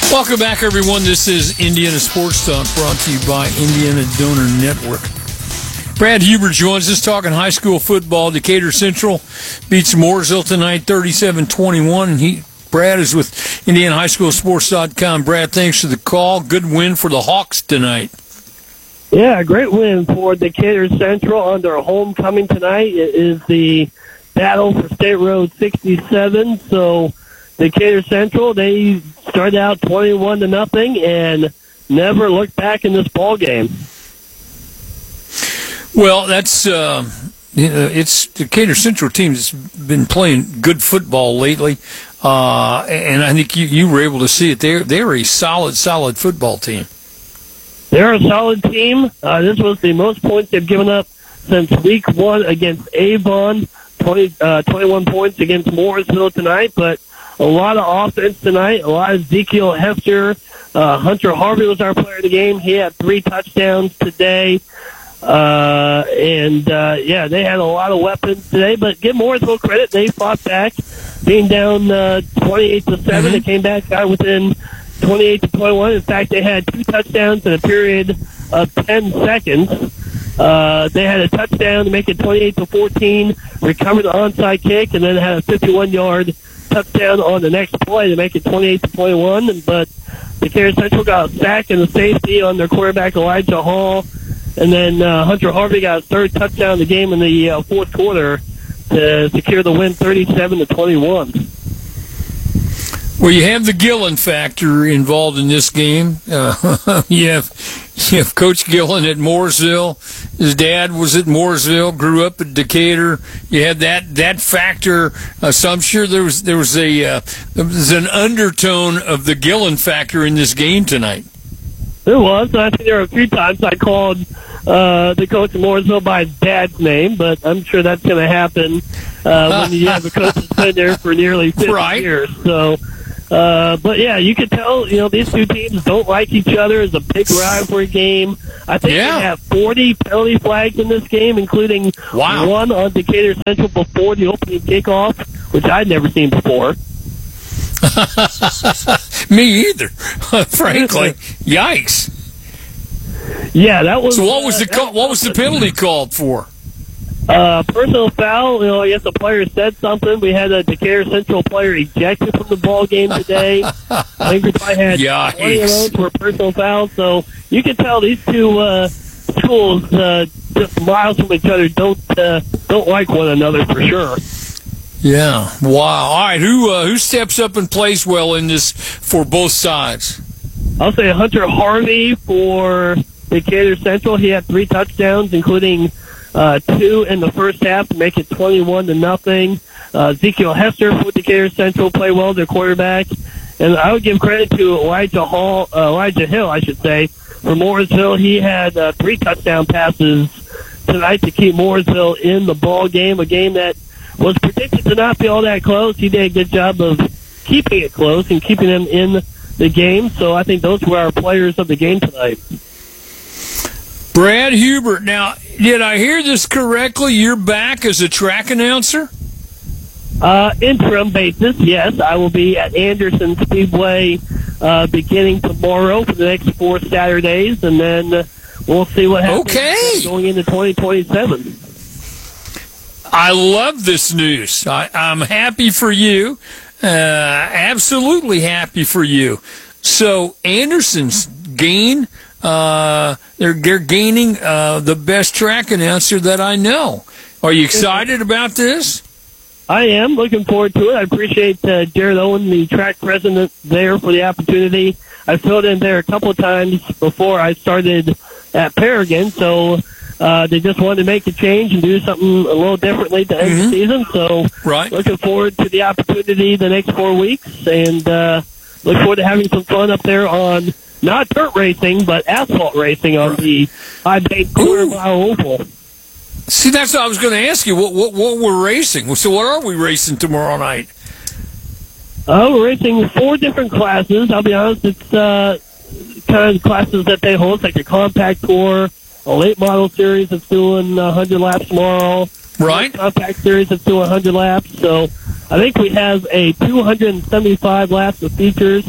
Welcome back, everyone. This is Indiana Sports Talk, brought to you by Indiana Donor Network. Brad Huber joins us talking high school football. Decatur Central beats Mooresville tonight, 37-21. And Brad is with IndianaHighSchoolSports.com. Brad, thanks for the call. Good win for the Hawks tonight. Yeah, great win for Decatur Central on their homecoming tonight. It is the battle for State Road 67. So Decatur Central, they started out 21-0 and never looked back in this ball game. Well, that's it's Decatur Central team that's been playing good football lately, and I think you were able to see it. They're a solid football team. They're a solid team. This was the most points they've given up since week 1 against Avon. 21 points against Mooresville tonight, but a lot of offense tonight. A lot of Ezekiel Hester. Hunter Harvey was our player of the game. He had 3 touchdowns today. They had a lot of weapons today, but give Mooresville credit. They fought back, being down 28-7. They came back, got within 28-21. In fact, they had 2 touchdowns in a period of 10 seconds. They had a touchdown to make it 28-14, recovered the onside kick, and then had a 51-yard touchdown on the next play to make it 28-21. But Decatur Central got a sack and a safety on their quarterback, Elijah Hall. And then Hunter Harvey got his 3rd touchdown of the game in the fourth quarter to secure the win 37-21. Well, you have the Gillen factor involved in this game. You have Coach Gillen at Mooresville. His dad was at Mooresville, grew up at Decatur. You had that factor. So I'm sure there was an undertone of the Gillen factor in this game tonight. There was. I think there were a few times I called the coach of Mooresville by his dad's name, but I'm sure that's going to happen when you have a coach that's been there for nearly 50 years. So, but yeah, you could tell, these two teams don't like each other. It's a big rivalry game. I think they have 40 penalty flags in this game, including one on Decatur Central before the opening kickoff, which I'd never seen before. Me either, frankly. Yikes. Yeah, that was. So what was the penalty called for? Personal foul. I guess the player said something. We had a Decatur Central player ejected from the ball game today. I think we probably had 20 of those for personal fouls. So you can tell these two schools, just miles from each other, don't like one another for sure. Yeah. Wow. All right. Who steps up and plays well in this for both sides? I'll say Hunter Harvey for Decatur Central. He had 3 touchdowns, including 2 in the first half to make it 21-0. Ezekiel Hester for Decatur Central played well, their quarterback. And I would give credit to Elijah Hill, I should say, for Mooresville. He had 3 touchdown passes tonight to keep Mooresville in the ball game, a game that was predicted to not be all that close. He did a good job of keeping it close and keeping them in the game. So I think those were our players of the game tonight. Brad Huber. Now, did I hear this correctly? You're back as a track announcer? Interim basis, yes. I will be at Anderson Speedway beginning tomorrow for the next 4 Saturdays, and then we'll see what happens going into 2027. I love this news. I'm happy for you. Absolutely happy for you. So Anderson's gain, they're gaining the best track announcer that I know. Are you excited about this? I am looking forward to it. I appreciate Jared Owen, the track president, there for the opportunity. I filled in there a couple of times before I started at Paragon, so they just wanted to make a change and do something a little differently to end the season. So looking forward to the opportunity the next 4 weeks, and look forward to having some fun up there on not dirt racing, but asphalt racing on the High Bank quarter-mile oval. See, that's what I was going to ask you. What we're racing? So what are we racing tomorrow night? We're racing 4 different classes. I'll be honest, it's kind of classes that they hold, like a compact tour, a late model series that's doing 100 laps tomorrow. Right. A compact series that's doing 100 laps. So I think we have a 275 laps of features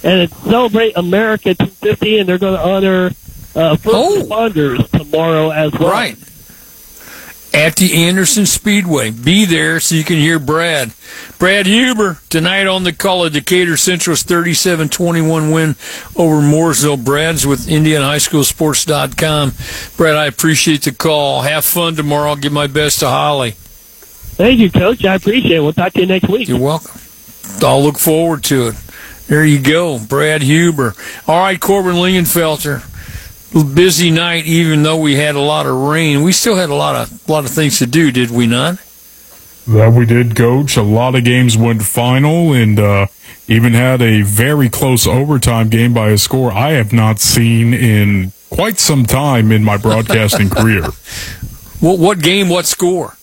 and it's Celebrate America 250, and they're going to honor first responders tomorrow as well. Right. At the Anderson Speedway. Be there so you can hear Brad. Brad Huber, tonight on the call of Decatur Central's 37-21 win over Mooresville. Brad's with IndianaHighSchoolSports.com. Brad, I appreciate the call. Have fun tomorrow. I'll give my best to Holly. Thank you, Coach. I appreciate it. We'll talk to you next week. You're welcome. I'll look forward to it. There you go, Brad Huber. All right, Corbin Lingenfelter. Busy night, even though we had a lot of rain. We still had a lot of things to do, did we not? That we did, Coach. A lot of games went final, and even had a very close overtime game by a score I have not seen in quite some time in my broadcasting career. What game? What score?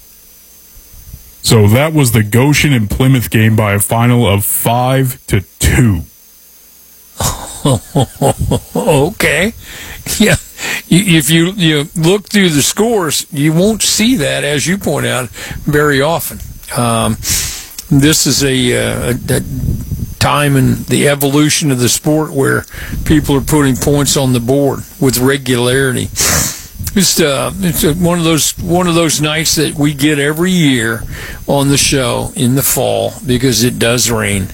So that was the Goshen and Plymouth game by a final of 5-2. Okay. Yeah. If you look through the scores, you won't see that, as you point out, very often. This is a time in the evolution of the sport where people are putting points on the board with regularity. It's one of those nights that we get every year on the show in the fall because it does rain,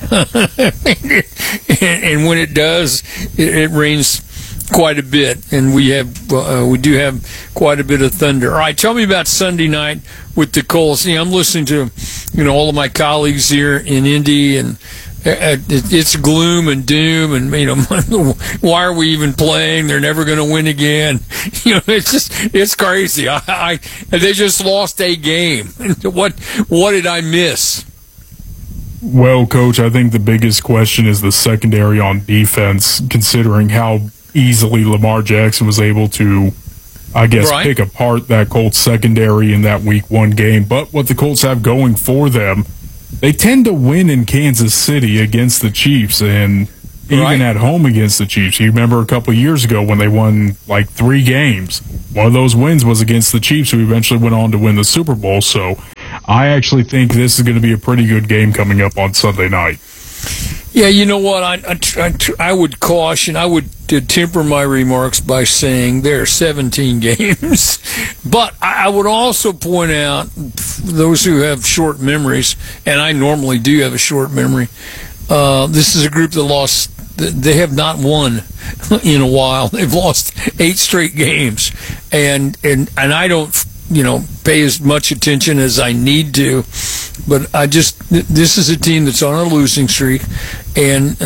and when it does, it rains quite a bit, and we do have quite a bit of thunder. All right, tell me about Sunday night with the Colts. I'm listening to all of my colleagues here in Indy, and it's gloom and doom, and why are we even playing? They're never going to win again. It's crazy. They just lost a game. What did I miss? Well, Coach, I think the biggest question is the secondary on defense, considering how easily Lamar Jackson was able to, pick apart that Colts secondary in that Week 1 game. But what the Colts have going for them, they tend to win in Kansas City against the Chiefs, and even at home against the Chiefs. You remember a couple of years ago when they won like 3 games. One of those wins was against the Chiefs, who eventually went on to win the Super Bowl. So I actually think this is going to be a pretty good game coming up on Sunday night. Yeah, you know what? I would caution, I would temper my remarks by saying there are 17 games. But I would also point out, those who have short memories, and I normally do have a short memory, this is a group that lost. They have not won in a while. They've lost 8 straight games, and I don't pay as much attention as I need to, but this is a team that's on a losing streak, and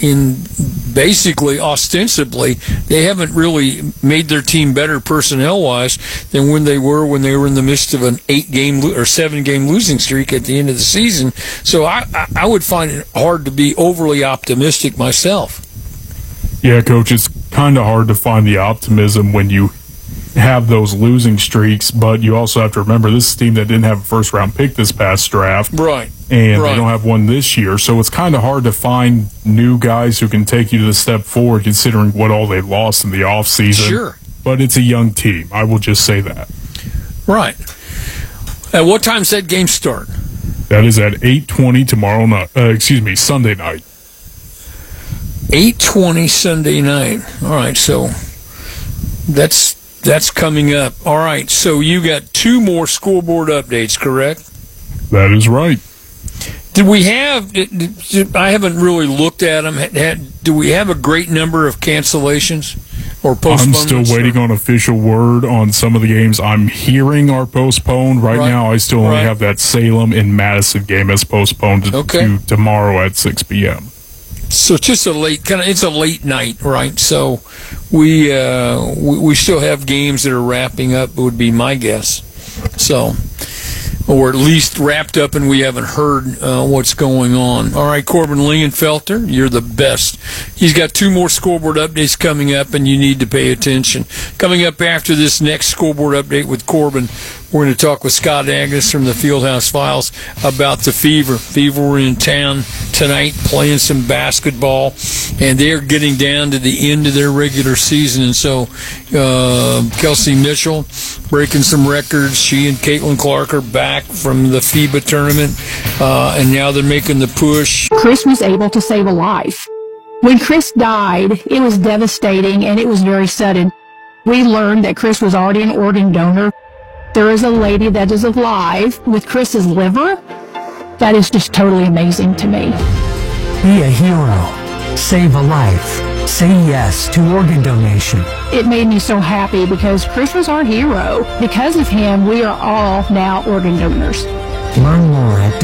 ostensibly, they haven't really made their team better personnel-wise than when they were in the midst of an 8-game or 7-game losing streak at the end of the season. So I would find it hard to be overly optimistic myself. Yeah, Coach, it's kind of hard to find the optimism when you have those losing streaks, but you also have to remember this is a team that didn't have a first-round pick this past draft. Right. And they don't have one this year, so it's kind of hard to find new guys who can take you to the step forward considering what all they lost in the offseason. Sure. But it's a young team. I will just say that. Right. At what time does that game start? That is at 8:20 tomorrow night. Sunday night. 8:20 Sunday night. All right, so that's coming up. All right, so you got 2 more scoreboard updates, correct? That is right. Did we have? I haven't really looked at them. Do we have a great number of cancellations or postponements? I'm still waiting on official word on some of the games I'm hearing are postponed. Right now, I still only have that Salem and Madison game as postponed to tomorrow at 6 p.m. So it's just it's a late night, right? So we still have games that are wrapping up, would be my guess. So, or at least wrapped up, and we haven't heard what's going on. All right, Corbin Lingenfelter, you're the best. He's got 2 more scoreboard updates coming up, and you need to pay attention. Coming up after this next scoreboard update with Corbin, we're going to talk with Scott Agnes from the Fieldhouse Files about the Fever. Fever were in town tonight playing some basketball, and they're getting down to the end of their regular season. And so Kelsey Mitchell breaking some records. She and Caitlin Clark are back from the FIBA tournament, and now they're making the push. Chris was able to save a life. When Chris died, it was devastating and it was very sudden. We learned that Chris was already an organ donor. There is a lady that is alive with Chris's liver. That is just totally amazing to me. Be a hero. Save a life. Say yes to organ donation. It made me so happy because Chris was our hero. Because of him, we are all now organ donors. Learn more at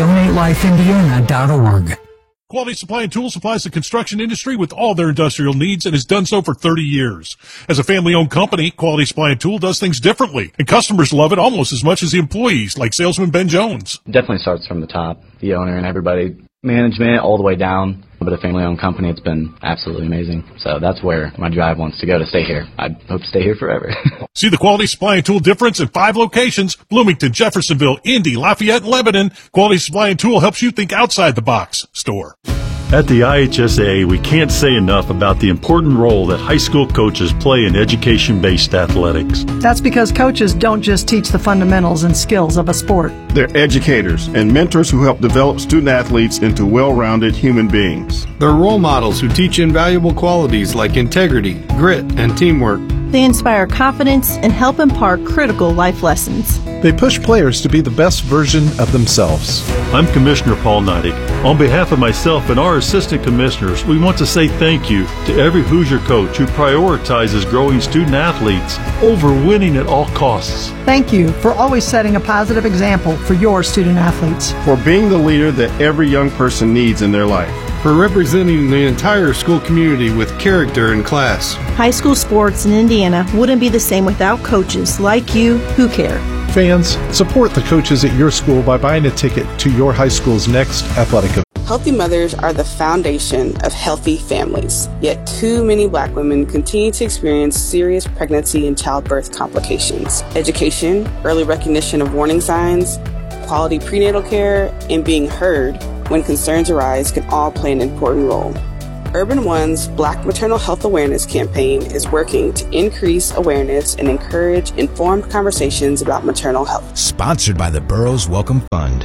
donatelifeindiana.org. Quality Supply and Tools supplies the construction industry with all their industrial needs and has done so for 30 years. As a family-owned company, Quality Supply and Tool does things differently, and customers love it almost as much as the employees, like salesman Ben Jones. Definitely starts from the top, the owner and everybody, management all the way down. But a family-owned company, it's been absolutely amazing. So that's where my drive wants to go to stay here. I hope to stay here forever. See the Quality Supply and Tool difference in 5 locations: Bloomington, Jeffersonville, Indy, Lafayette, and Lebanon. Quality Supply and Tool helps you think outside the box. Store. At the IHSA, we can't say enough about the important role that high school coaches play in education-based athletics. That's because coaches don't just teach the fundamentals and skills of a sport. They're educators and mentors who help develop student athletes into well-rounded human beings. They're role models who teach invaluable qualities like integrity, grit, and teamwork. They inspire confidence and help impart critical life lessons. They push players to be the best version of themselves. I'm Commissioner Paul Neidig. On behalf of myself and our assistant commissioners, we want to say thank you to every Hoosier coach who prioritizes growing student athletes over winning at all costs. Thank you for always setting a positive example for your student athletes. For being the leader that every young person needs in their life. For representing the entire school community with character and class. High school sports in Indiana wouldn't be the same without coaches like you who care. Fans, support the coaches at your school by buying a ticket to your high school's next athletic event. Healthy mothers are the foundation of healthy families. Yet too many Black women continue to experience serious pregnancy and childbirth complications. Education, early recognition of warning signs, quality prenatal care, and being heard when concerns arise can all play an important role. Urban One's Black Maternal Health Awareness Campaign is working to increase awareness and encourage informed conversations about maternal health. Sponsored by the Burroughs Welcome Fund.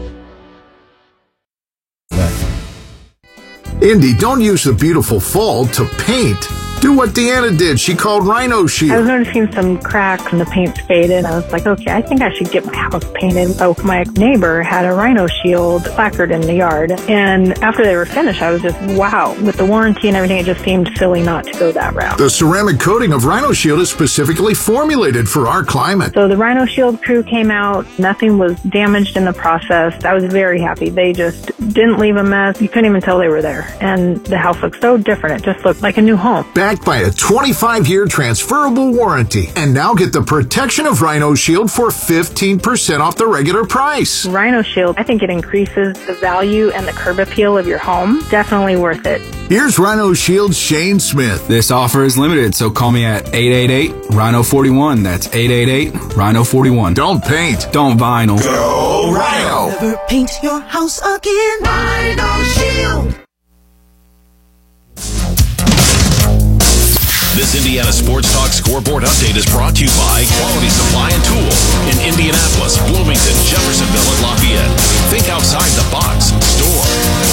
Indy, don't use the beautiful fall to paint. Do what Deanna did. She called Rhino Shield. I was noticing some cracks and the paint's faded. I was like, okay, I think I should get my house painted. So my neighbor had a Rhino Shield placard in the yard. And after they were finished, I was just, wow. With the warranty and everything, it just seemed silly not to go that route. The ceramic coating of Rhino Shield is specifically formulated for our climate. So the Rhino Shield crew came out. Nothing was damaged in the process. I was very happy. They just didn't leave a mess. You couldn't even tell they were there. And the house looked so different. It just looked like a new home. Backed by a 25-year transferable warranty. And now get the protection of Rhino Shield for 15% off the regular price. Rhino Shield, I think it increases the value and the curb appeal of your home. Definitely worth it. Here's Rhino Shield's Shane Smith. This offer is limited, so call me at 888-RHINO-41. That's 888-RHINO-41. Don't paint. Don't vinyl. Go Rhino. Never paint your house again. Rhino Shield. This Indiana Sports Talk Scoreboard Update is brought to you by Quality Supply and Tool in Indianapolis, Bloomington, Jeffersonville, and Lafayette. Think outside the box. Store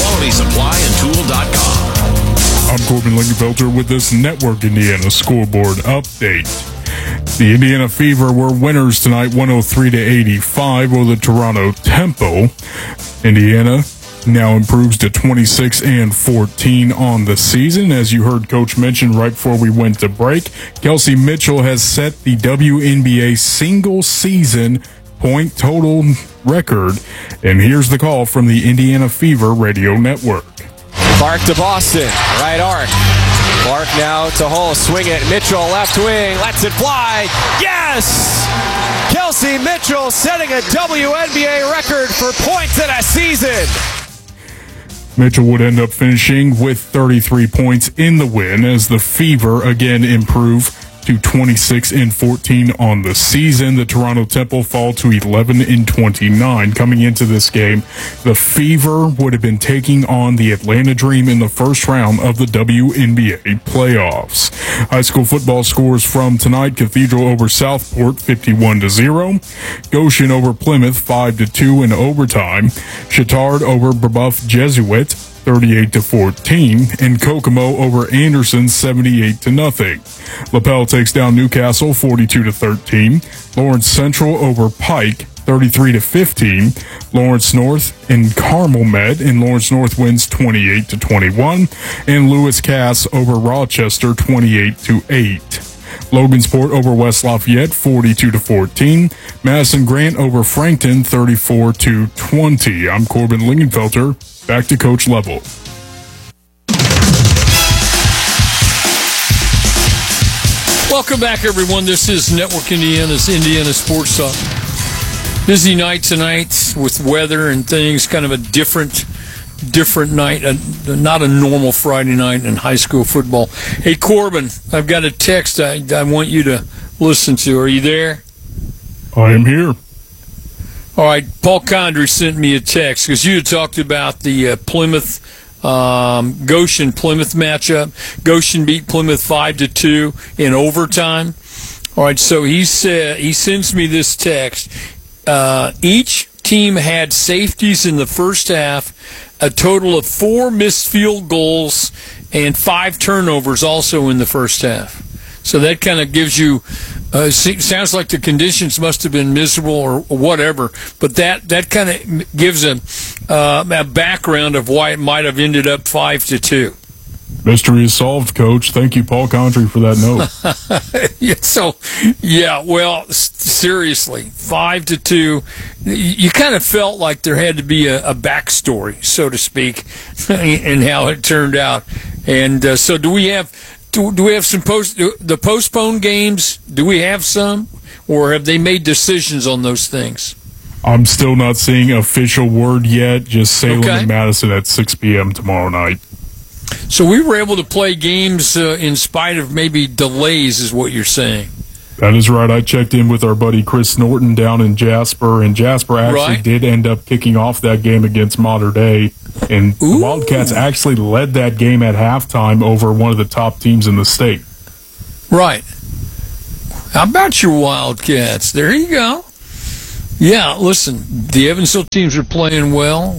QualitySupplyandTool.com. I'm Corbin Lingenfelter with this Network Indiana Scoreboard Update. The Indiana Fever were winners tonight, 103-85 over the Toronto Tempo. Indiana now improves to 26-14 on the season. As you heard Coach mention right before we went to break, Kelsey Mitchell has set the WNBA single-season point total record. And here's the call from the Indiana Fever Radio Network. Clark to Boston, right arc. Clark now to Hull, swing it. Mitchell, left wing, lets it fly. Yes! Kelsey Mitchell setting a WNBA record for points in a season. Mitchell would end up finishing with 33 points in the win as the Fever again improve to 26-14 on the season. The Toronto Temple fall to 11-29. Coming into this game, the Fever would have been taking on the Atlanta Dream in the first round of the WNBA playoffs. High school football scores from tonight: Cathedral over Southport 51-0, Goshen over Plymouth 5-2 in overtime, Chittard over Brebeuf Jesuit 38-14, and Kokomo over Anderson 78-0. LaPel takes down Newcastle 42-13. Lawrence Central over Pike 33-15. Lawrence North and Carmel met, and Lawrence North wins 28-21. And Lewis Cass over Rochester 28-8. Logansport over West Lafayette 42-14. Madison Grant over Frankton 34-20. I'm Corbin Lingenfelter. Back to Coach Level. Welcome back, everyone. This is Network Indiana's Indiana Sports Talk. Busy night tonight with weather and things. Kind of a different night, not a normal Friday night in high school football. Hey, Corbin, I've got a text I want you to listen to. Are you there? I am here. All right, Paul Condry sent me a text because you had talked about the Goshen-Plymouth matchup. Goshen beat Plymouth 5-2 in overtime. All right, so he sends me this text. Each team had safeties in the first half, a total of 4 missed field goals, and 5 turnovers also in the first half. So that kind of gives you, sounds like the conditions must have been miserable or whatever, but that kind of gives a background of why it might have ended up 5-2. Mystery is solved, Coach. Thank you, Paul Condry, for that note. Seriously, 5-2. You kind of felt like there had to be a backstory, so to speak, in how it turned out. And so do we have some the postponed games? Do we have some, or have they made decisions on those things? I'm still not seeing official word yet. Just Salem and Madison at 6 p.m. tomorrow night. So we were able to play games in spite of maybe delays, is what you're saying. That is right. I checked in with our buddy Chris Norton down in Jasper, and Jasper actually did end up kicking off that game against Mater Dei. And the Wildcats actually led that game at halftime over one of the top teams in the state. Right. How about your Wildcats? There you go. Yeah, listen, the Evansville teams are playing well.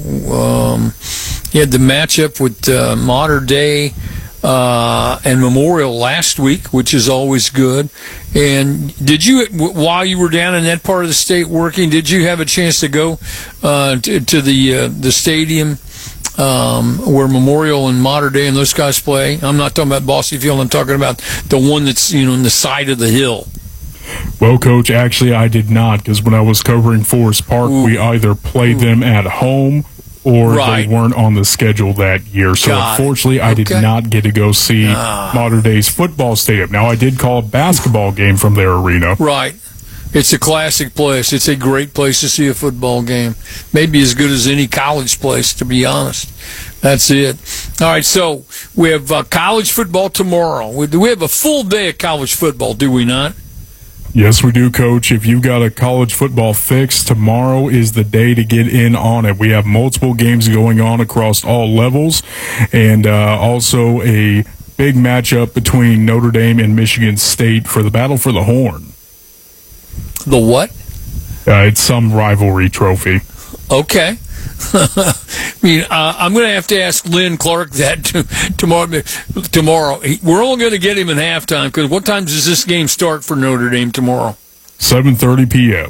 You had the matchup with Mater Dei and Memorial last week, which is always good. And did you, while you were down in that part of the state working, did you have a chance to go to the stadium where Memorial and Mater Dei and those guys play? I'm not talking about Bosse Field. I'm talking about the one that's in the side of the hill. Well, Coach, actually I did not, because when I was covering Forest Park, we either played them at home or they weren't on the schedule that year. So unfortunately, I did not get to go see Mater Dei's football stadium. Now, I did call a basketball game from their arena. Right. It's a classic place. It's a great place to see a football game. Maybe as good as any college place, to be honest. That's it. All right, so we have college football tomorrow. We have a full day of college football, do we not? Yes, we do, Coach. If you've got a college football fix, tomorrow is the day to get in on it. We have multiple games going on across all levels, and also a big matchup between Notre Dame and Michigan State for the Battle for the Horn. The what? It's some rivalry trophy. Okay. I mean, I'm going to have to ask Lynn Clark that tomorrow. We're only going to get him in halftime, because what time does this game start for Notre Dame tomorrow? 7:30 p.m.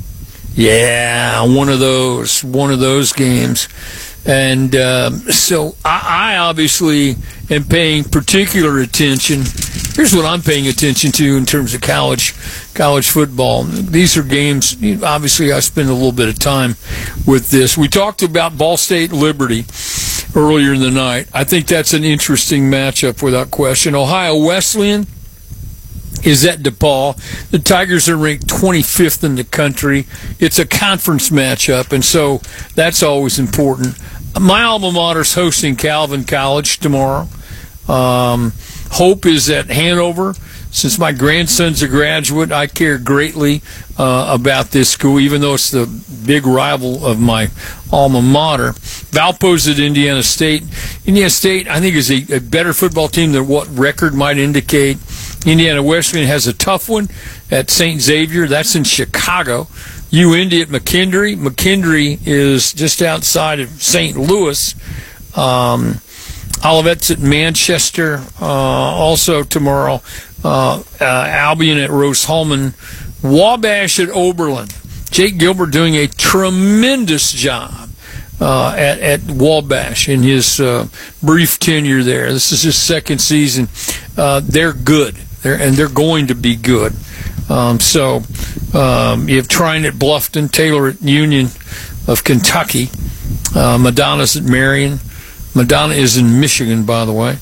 Yeah, one of those games. And so I obviously am paying particular attention. Here's what I'm paying attention to in terms of college football. These are games, obviously I spend a little bit of time with this. We talked about Ball State Liberty earlier in the night. I think that's an interesting matchup without question. Ohio Wesleyan is at DePaul. The Tigers are ranked 25th in the country. It's a conference matchup, and so that's always important. My alma mater's hosting Calvin College tomorrow. Hope is at Hanover. Since my grandson's a graduate, I care greatly about this school, even though it's the big rival of my alma mater. Valpo's at Indiana State. Indiana State, I think, is a better football team than what record might indicate. Indiana Wesleyan has a tough one at St. Xavier. That's in Chicago. UIndy at McKendree. McKendree is just outside of St. Louis. Olivet's at Manchester. Also tomorrow, Albion at Rose-Hulman. Wabash at Oberlin. Jake Gilbert doing a tremendous job at Wabash in his brief tenure there. This is his second season. They're good. They're going to be good. So you have Trine at Bluffton, Taylor at Union of Kentucky. Madonna's at Marion. Madonna is in Michigan, by the way.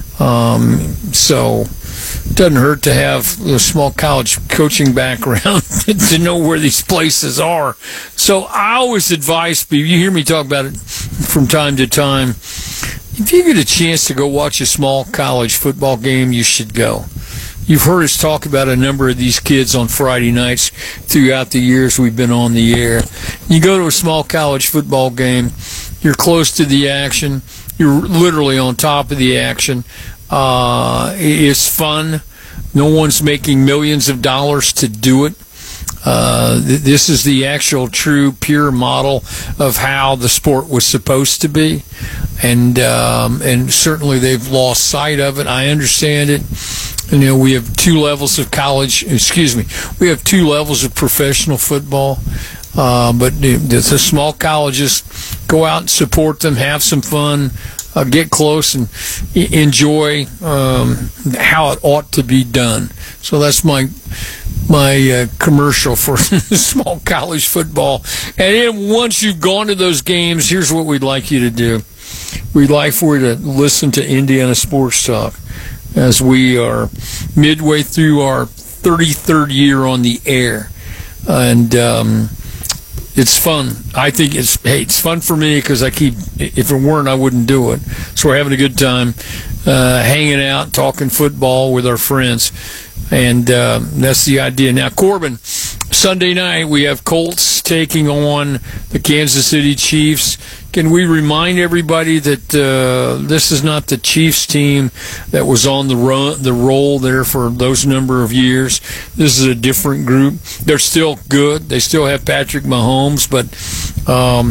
So it doesn't hurt to have a small college coaching background to know where these places are. So I always advise people, you hear me talk about it from time to time, if you get a chance to go watch a small college football game, you should go. You've heard us talk about a number of these kids on Friday nights throughout the years we've been on the air. You go to a small college football game, you're close to the action, you're literally on top of the action. It's fun. No one's making millions of dollars to do it. This is the actual true pure model of how the sport was supposed to be, and certainly they've lost sight of it. I understand it. You know, we have two levels of we have two levels of professional football, but the small colleges, go out and support them, have some fun, get close and enjoy how it ought to be done. So that's my commercial for small college football. And then once you've gone to those games, here's what we'd like you to do. We'd like for you to listen to Indiana Sports Talk, as we are midway through our 33rd year on the air. And it's fun. I think it's fun for me because if it weren't, I wouldn't do it. So we're having a good time hanging out, talking football with our friends. And that's the idea. Now, Corbin, Sunday night we have Colts taking on the Kansas City Chiefs. Can we remind everybody that this is not the Chiefs team that was on the roll there for those number of years? This is a different group. They're still good. They still have Patrick Mahomes, but